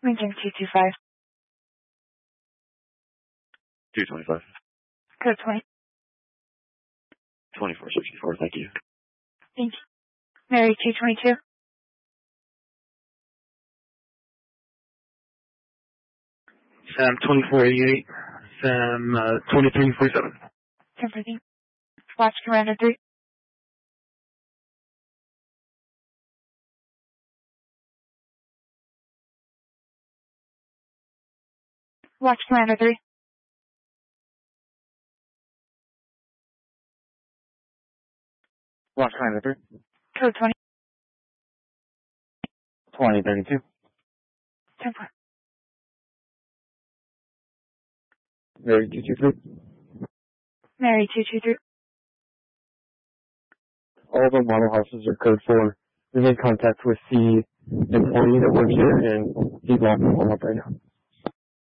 Lincoln 225. 225. Code 20. 2464, thank you. Thank you. Mary 222. Sam 2488. Sam 2347. 1014. Watch Commander 3. Watch Commander 3. Watch Commander 3. Code 20. 2032. 10 Mary 223. Mary 223. All of our model houses are code 4. We made contact with the employee that works here, and he's locking them all up right now.